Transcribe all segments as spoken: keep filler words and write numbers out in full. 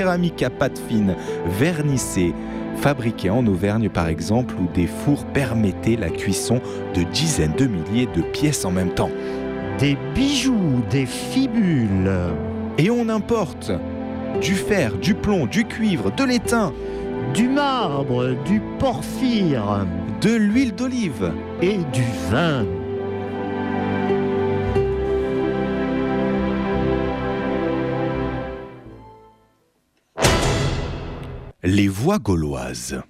céramique à pâte fine vernissée, fabriquée en Auvergne par exemple, où des fours permettaient la cuisson de dizaines de milliers de pièces en même temps. Des bijoux, des fibules. Et on importe du fer, du plomb, du cuivre, de l'étain, du marbre, du porphyre, de l'huile d'olive et du vin. Les voies gauloises.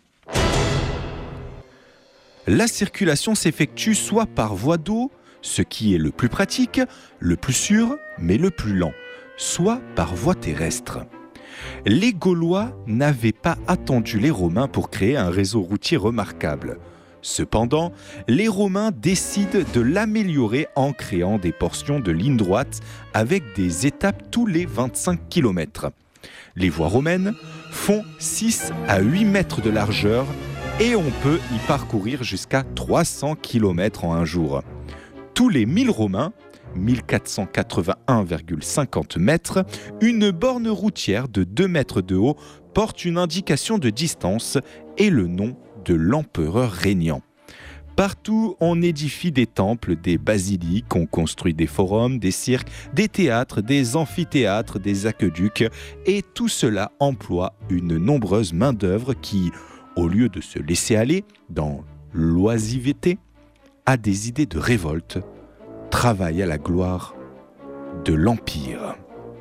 La circulation s'effectue soit par voie d'eau, ce qui est le plus pratique, le plus sûr, mais le plus lent, soit par voie terrestre. Les Gaulois n'avaient pas attendu les Romains pour créer un réseau routier remarquable. Cependant, les Romains décident de l'améliorer en créant des portions de ligne droite avec des étapes tous les vingt-cinq kilomètres. Les voies romaines font six à huit mètres de largeur et on peut y parcourir jusqu'à trois cents kilomètres en un jour. Tous les mille romains, mille quatre cent quatre-vingt-un virgule cinquante mètres, une borne routière de deux mètres de haut porte une indication de distance et le nom de l'empereur régnant. Partout, on édifie des temples, des basiliques, on construit des forums, des cirques, des théâtres, des amphithéâtres, des aqueducs, et tout cela emploie une nombreuse main-d'œuvre qui, au lieu de se laisser aller dans l'oisiveté, a des idées de révolte, travaille à la gloire de l'Empire.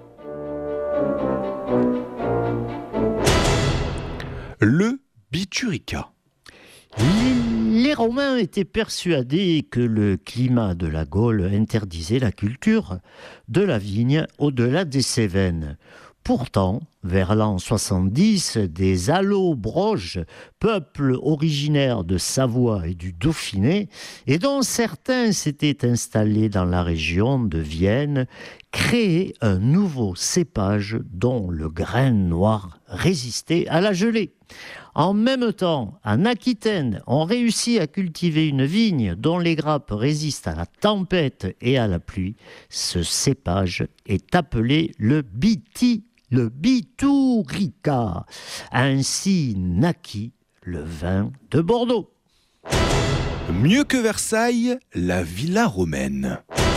Le biturica. Les Romains étaient persuadés que le climat de la Gaule interdisait la culture de la vigne au-delà des Cévennes. Pourtant, vers l'an soixante-dix, des Allobroges, peuple originaire de Savoie et du Dauphiné, et dont certains s'étaient installés dans la région de Vienne, créaient un nouveau cépage dont le grain noir résistait à la gelée. En même temps, en Aquitaine, on réussit à cultiver une vigne dont les grappes résistent à la tempête et à la pluie. Ce cépage est appelé le biti, le biturica. Ainsi naquit le vin de Bordeaux. Mieux que Versailles, la villa romaine.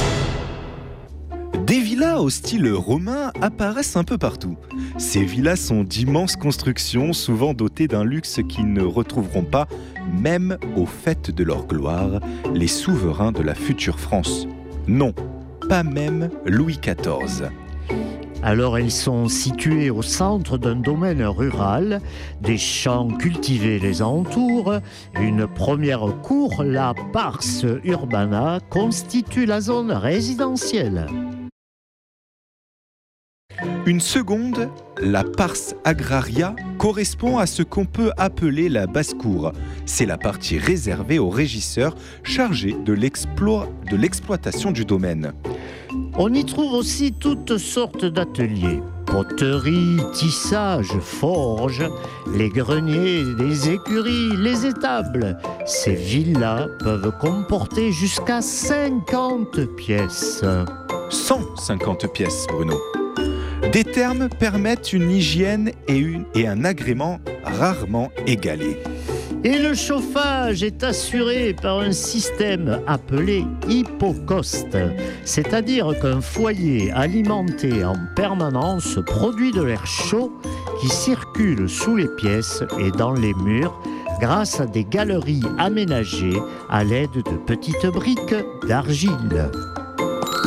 Des villas au style romain apparaissent un peu partout. Ces villas sont d'immenses constructions, souvent dotées d'un luxe qu'ils ne retrouveront pas, même au faîte de leur gloire, les souverains de la future France. Non, pas même Louis quatorze. Alors elles sont situées au centre d'un domaine rural, des champs cultivés les entourent, une première cour, la pars urbana, constitue la zone résidentielle. Une seconde, la pars agraria, correspond à ce qu'on peut appeler la basse-cour. C'est la partie réservée aux régisseurs chargés de, l'explo- de l'exploitation du domaine. On y trouve aussi toutes sortes d'ateliers. Poterie, tissage, forge, les greniers, les écuries, les étables. Ces villas peuvent comporter jusqu'à cinquante pièces. cent cinquante pièces, Bruno. Des termes permettent une hygiène et, une, et un agrément rarement égalés. Et le chauffage est assuré par un système appelé hypocauste, c'est-à-dire qu'un foyer alimenté en permanence produit de l'air chaud qui circule sous les pièces et dans les murs grâce à des galeries aménagées à l'aide de petites briques d'argile.